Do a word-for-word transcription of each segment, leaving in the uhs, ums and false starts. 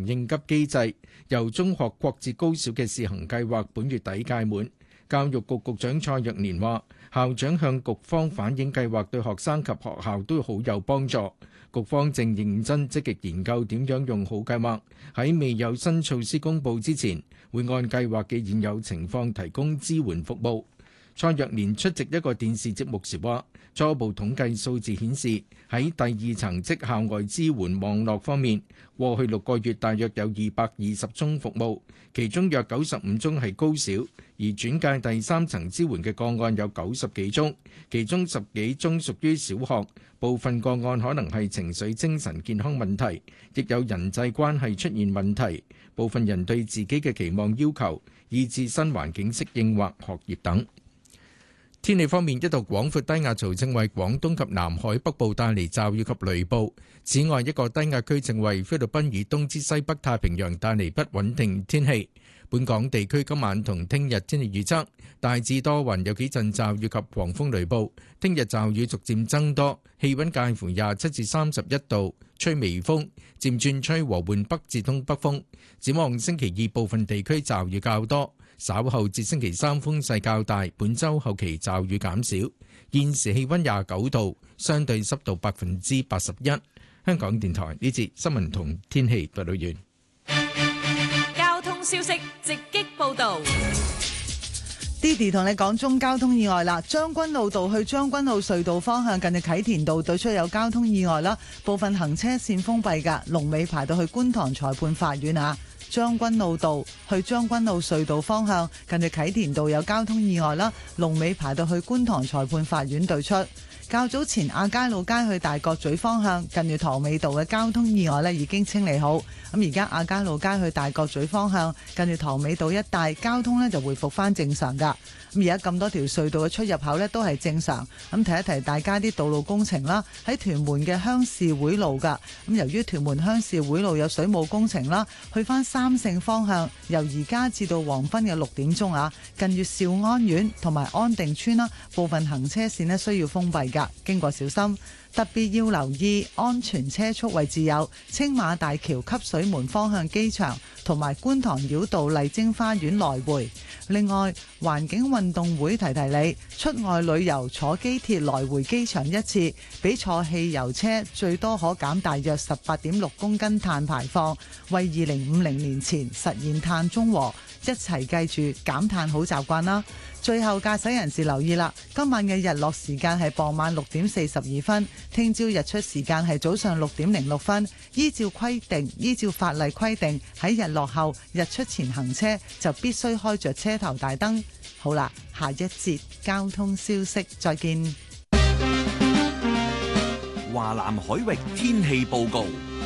應急機制，由中學擴至高小嘅試行計劃本月底屆滿。教育局局長蔡若蓮話，校長向局方反映計劃對學生及學校都好有幫助，局方正認真積極研究點樣用好計劃，喺未有新措施公佈之前，會按計劃嘅現有情況提供支援服務。蔡若蓮出席一個電視節目時話，初步統計數字顯示，喺第二層即校外支援網絡方面，過去六個月大約有二百二十宗服務，其中約九十五宗係高小，而轉介第三層支援嘅個案有九十幾宗，其中十幾宗屬於小學，部分個案可能係情緒精神健康問題，亦有人際關係出現問題，部分人對自己嘅期望要求，以致新環境適應或學業等。天氣方面，一道廣闊低壓槽正為廣東及南海北部帶嚟驟雨及雷暴。此外，一個低壓區正為菲律賓以東至西北太平洋帶嚟不穩定天氣。本港地區今晚同聽日天氣預測大致多雲，有幾陣驟雨及狂風雷暴。聽日驟雨逐漸增多，氣溫介乎廿七至三十一度，吹微風，漸轉吹和緩北至東北風。展望星期二部分地區驟雨較多。稍後至星期三風勢較大，本週後期驟雨減少。現時氣溫廿九度，相對濕度百分之八十一。香港電台呢節新聞同天氣報道完。 交通消息直擊報道。 Didi 同你講中交通意外啦，將軍澳道去將軍澳隧道方向近住啟田道對出有交通意外啦，部分行車線封閉㗎，龍尾排到去觀塘裁判法院啊。將軍澳道去將軍澳隧道方向近住啟田道有交通意外啦，龍尾排到去觀塘裁判法院對出。較早前亞皆老街去大角咀方向近住塘尾道嘅交通意外咧已經清理好，咁而家亞皆老街去大角咀方向近住塘尾道一帶交通咧就回復翻正常噶。咁而家咁多條隧道嘅出入口咧都係正常，咁提一提大家啲道路工程啦，喺屯門嘅鄉事會路噶，咁由於屯門鄉事會路有水務工程啦，去翻三聖方向由而家至到黃昏嘅六點鐘啊，近住兆安苑同埋安定村啦，部分行車線咧需要封閉噶，經過小心。特別要留意安全車速位置有青馬大橋汲水門方向機場同埋觀塘繞道麗晶花園來回。另外，環境運動會提提你，出外旅遊坐機鐵來回機場一次，比坐汽油車最多可減大約十八點六公斤碳排放，為二零五零年前實現碳中和。一齊記住減碳好習慣啦！最後駕駛人士留意啦，今晚嘅日落時間係傍晚六點四十二分，聽朝日出時間係早上六點零六分。依照規定，依照法例規定，喺日落後、日出前行車就必須開着車頭大燈。好啦，下一節交通消息，再見。 華南海域天氣報告。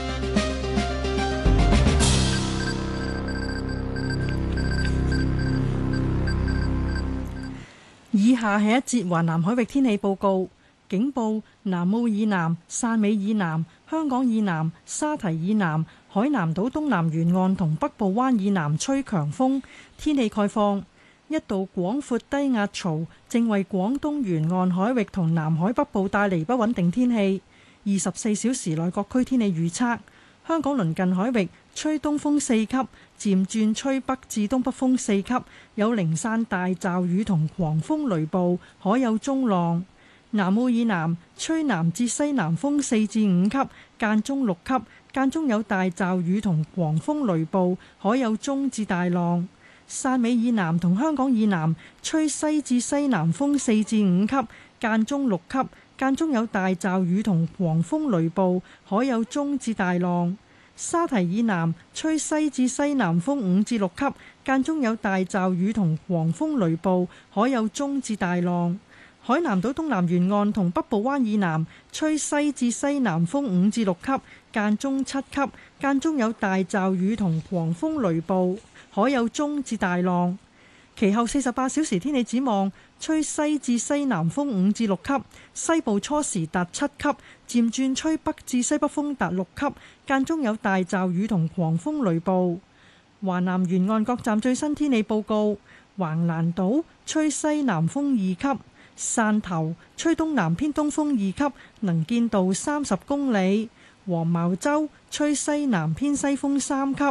以下係一節華南海域天氣報告，警報：南澳以南、汕尾以南、香港以南、沙堤以南、海南島東南沿岸同北部灣以南吹強風。天氣概況：一道廣闊低壓槽正為廣東沿岸海域同南海北部帶嚟不穩定天氣。二十四小時內各區天氣預測：香港鄰近海域吹東風四級，漸轉吹北至東北風四級，有零散大驟雨同狂風雷暴，海有中浪。南澳以南吹南至西南風四至五級，間中六級，間中有大驟雨同狂風雷暴，海有中至大浪。汕尾以南同香港以南吹西至西南風四至五級，間中六級，間中有大驟雨同狂風雷暴，海有中至大浪。沙堤以南吹西至西南風五至六級，間中有大驟雨同狂風雷暴，海有中至大浪。海南島東南沿岸同北部灣以南吹西至西南風五至六級，間中七級，間中有大驟雨同狂風雷暴，海有中至大浪。其後四十八小時天氣展望，吹西至西南風五至六級，西部初時達七級，漸轉吹北至西北風達六級，間中有大驟雨同狂風雷暴。華南沿岸各站最新天氣報告：橫瀾島吹西南風二級，汕頭吹東南偏東風二級，能見度三十公里；黃茅洲吹西南偏西風三級。